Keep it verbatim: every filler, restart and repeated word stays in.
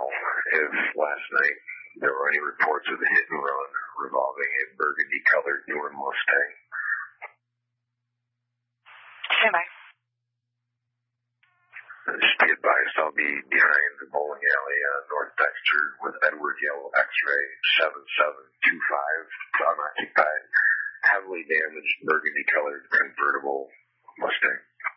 know if last night there were any reports of a hit and run revolving a burgundy-colored newer Mustang. Stand by. Just be advised, I'll be behind the bowling alley on North Dexter with Edward Yellow X-ray seven seven two five, unoccupied, heavily damaged burgundy-colored convertible Mustang.